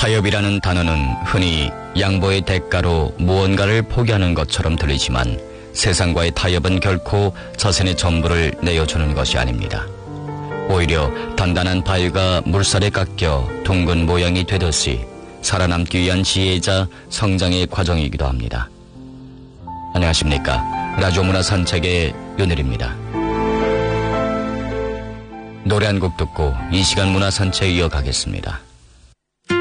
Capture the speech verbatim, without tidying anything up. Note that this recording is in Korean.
타협이라는 단어는 흔히 양보의 대가로 무언가를 포기하는 것처럼 들리지만 세상과의 타협은 결코 자신의 전부를 내어주는 것이 아닙니다. 오히려 단단한 바위가 물살에 깎여 둥근 모양이 되듯이 살아남기 위한 지혜이자 성장의 과정이기도 합니다. 안녕하십니까. 라디오 문화 산책의 윤일입니다. 노래 한 곡 듣고 이 시간 문화 산책 이어가겠습니다.